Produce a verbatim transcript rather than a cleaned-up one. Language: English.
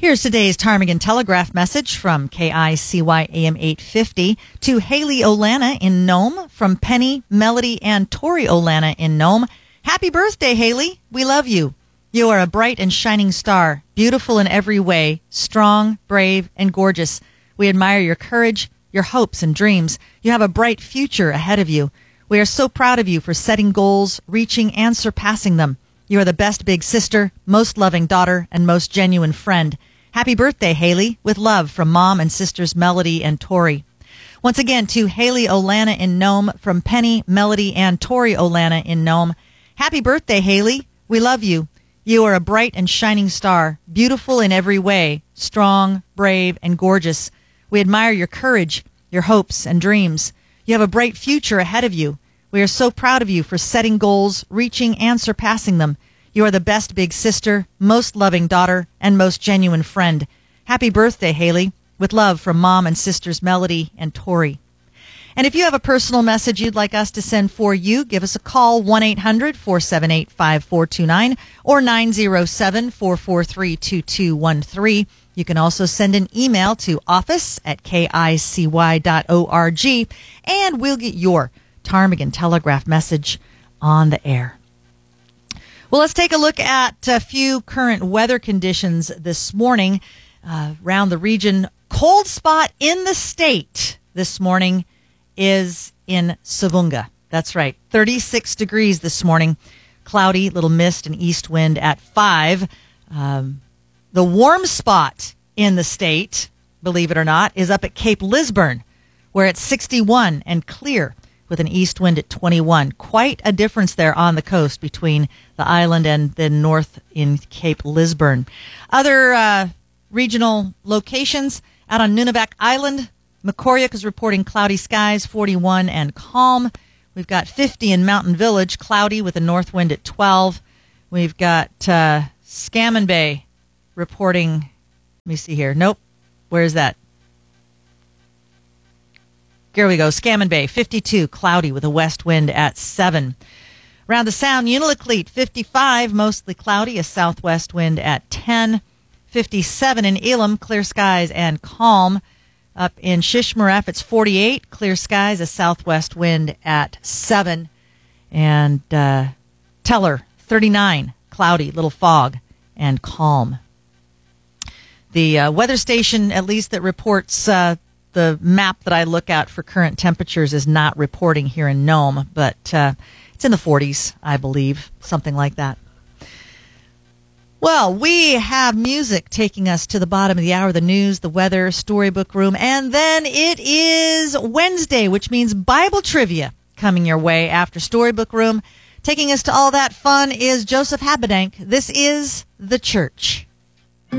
Here's today's Ptarmigan Telegraph message from K I C Y A M eight fifty to Haley Olana in Nome, from Penny, Melody, and Tori Olana in Nome. Happy birthday, Haley. We love you. You are a bright and shining star, beautiful in every way, strong, brave, and gorgeous. We admire your courage, your hopes and dreams. You have a bright future ahead of you. We are so proud of you for setting goals, reaching and surpassing them. You are the best big sister, most loving daughter, and most genuine friend. Happy birthday, Haley, with love from Mom and sisters Melody and Tori. Once again, to Haley Olana in Nome, from Penny, Melody, and Tori Olana in Nome. Happy birthday, Haley. We love you. You are a bright and shining star, beautiful in every way, strong, brave, and gorgeous. We admire your courage, your hopes and dreams. You have a bright future ahead of you. We are so proud of you for setting goals, reaching and surpassing them. You are the best big sister, most loving daughter, and most genuine friend. Happy birthday, Haley, with love from Mom and sisters Melody and Tori. And if you have a personal message you'd like us to send for you, give us a call, one eight hundred four seven eight five four two nine or nine zero seven four four three two two one three. You can also send an email to office at K I C Y dot org, and we'll get your Ptarmigan Telegraph message on the air. Well, let's take a look at a few current weather conditions this morning uh, around the region. Cold spot in the state this morning is in Savunga. That's right, thirty-six degrees this morning. Cloudy, little mist and east wind at five. Um, the warm spot in the state, believe it or not, is up at Cape Lisburne, where it's sixty-one and clear, with an east wind at twenty-one. Quite a difference there on the coast between the island and the north in Cape Lisburne. Other uh, regional locations out on Nunivak Island, Macoriac is reporting cloudy skies, forty-one and calm. We've got fifty in Mountain Village, cloudy with a north wind at twelve. We've got uh, Scammon Bay reporting, let me see here. Nope. Where's that? Here we go. Scammon Bay, fifty-two, cloudy with a west wind at seven. Around the Sound, Unalakleet, fifty-five, mostly cloudy, a southwest wind at ten. fifty-seven in Elam, clear skies and calm. Up in Shishmaref, it's forty-eight, clear skies, a southwest wind at seven. And uh, Teller, thirty-nine, cloudy, little fog and calm. The uh, weather station, at least that reports uh, the map that I look at for current temperatures, is not reporting here in Nome, but uh, it's in the forties, I believe, something like that. Well, we have music taking us to the bottom of the hour, the news, the weather, storybook room, and then it is Wednesday, which means Bible trivia coming your way after storybook room. Taking us to all that fun is Joseph Habedank. This is The Church.